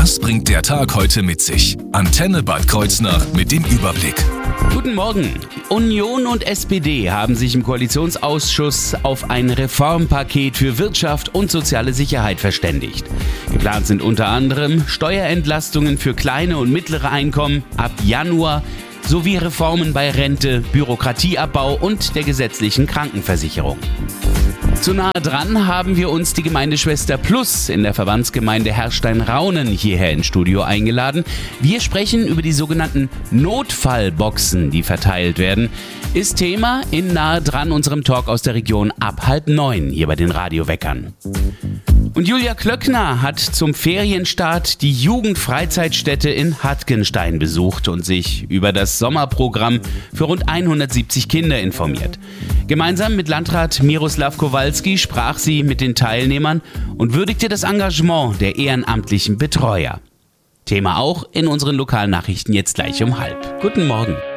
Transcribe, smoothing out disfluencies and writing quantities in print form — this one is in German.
Was bringt der Tag heute mit sich? Antenne Bad Kreuznach mit dem Überblick. Guten Morgen. Union und SPD haben sich im Koalitionsausschuss auf ein Reformpaket für Wirtschaft und soziale Sicherheit verständigt. Geplant sind unter anderem Steuerentlastungen für kleine und mittlere Einkommen ab Januar sowie Reformen bei Rente, Bürokratieabbau und der gesetzlichen Krankenversicherung. Zu nahe dran haben wir uns die Gemeindeschwester Plus in der Verbandsgemeinde Herrstein-Raunen hierher ins Studio eingeladen. Wir sprechen über die sogenannten Notfallboxen, die verteilt werden. Ist Thema in nahe dran unserem Talk aus der Region ab 8:30 hier bei den Radioweckern. Und Julia Klöckner hat zum Ferienstart die Jugendfreizeitstätte in Hattgenstein besucht und sich über das Sommerprogramm für rund 170 Kinder informiert. Gemeinsam mit Landrat Miroslav Kowalski sprach sie mit den Teilnehmern und würdigte das Engagement der ehrenamtlichen Betreuer. Thema auch in unseren Lokalnachrichten jetzt gleich um 12:30. Guten Morgen.